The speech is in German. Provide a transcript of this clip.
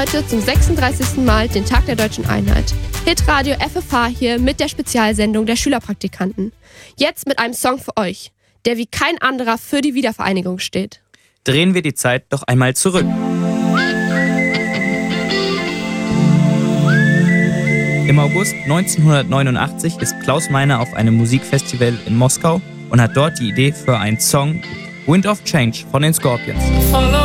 Heute zum 36. Mal den Tag der Deutschen Einheit. Hitradio FFH hier mit der Spezialsendung der Schülerpraktikanten. Jetzt mit einem Song für euch, der wie kein anderer für die Wiedervereinigung steht. Drehen wir die Zeit doch einmal zurück. Im August 1989 ist Klaus Meiner auf einem Musikfestival in Moskau und hat dort die Idee für einen Song Wind of Change von den Scorpions.